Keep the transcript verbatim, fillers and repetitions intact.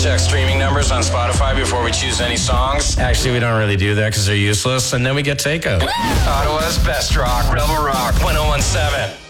check streaming numbers on Spotify before we choose any songs? Actually, we don't really do that because they're useless, and then we get takeout. Ottawa's best rock, Rebel Rock, one oh one seven.